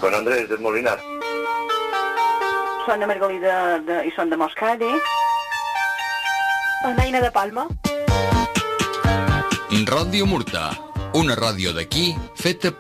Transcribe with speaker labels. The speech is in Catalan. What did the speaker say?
Speaker 1: Juan Andrés del Molinar.
Speaker 2: Són de Margalida i són de Moscadi.
Speaker 3: Naina de Palma.
Speaker 4: Ràdio Murta, una ràdio d'aquí feta